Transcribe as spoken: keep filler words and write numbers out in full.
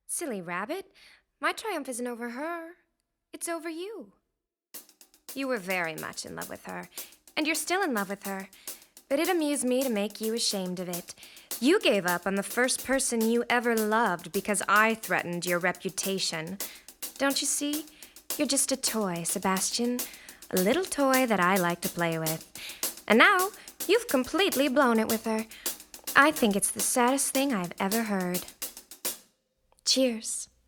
Silly rabbit, my triumph isn't over her. It's over you. You were very much in love with her, and you're still in love with her. But it amused me to make you ashamed of it. You gave up on the first person you ever loved because I threatened your reputation. Don't you see? You're just a toy, Sebastian. A little toy that I like to play with. And now, you've completely blown it with her. I think it's the saddest thing I've ever heard. Cheers.